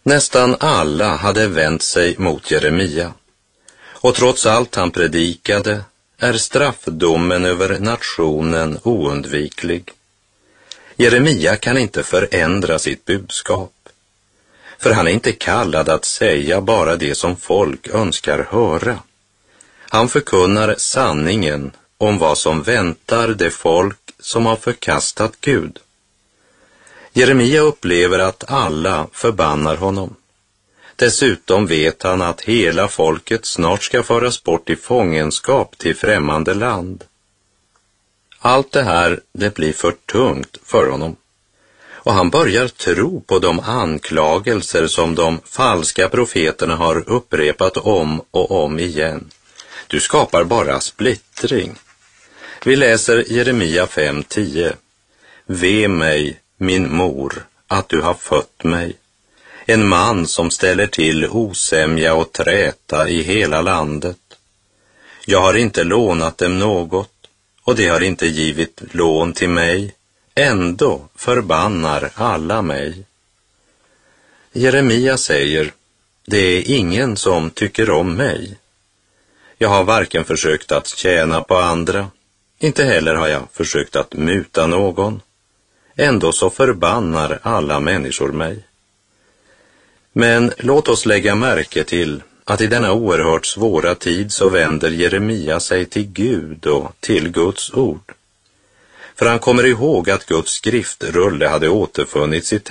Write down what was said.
Nästan alla hade vänt sig mot Jeremia, och trots allt han predikade är straffdomen över nationen oundviklig. Jeremia kan inte förändra sitt budskap, för han är inte kallad att säga bara det som folk önskar höra. Han förkunnar sanningen om vad som väntar det folk som har förkastat Gud. Jeremia upplever att alla förbannar honom. Dessutom vet han att hela folket snart ska föras bort i fångenskap till främmande land. Allt det här, det blir för tungt för honom. Och han börjar tro på de anklagelser som de falska profeterna har upprepat om och om igen. Du skapar bara splittring. Vi läser Jeremia 5:10. Ve mig, min mor, att du har fött mig. En man som ställer till osämja och träta i hela landet. Jag har inte lånat dem något, och de har inte givit lån till mig. Ändå förbannar alla mig. Jeremia säger, det är ingen som tycker om mig. Jag har varken försökt att tjäna på andra, inte heller har jag försökt att muta någon. Ändå så förbannar alla människor mig. Men låt oss lägga märke till att i denna oerhört svåra tid så vänder Jeremia sig till Gud och till Guds ord. För han kommer ihåg att Guds skriftrulle hade återfunnits i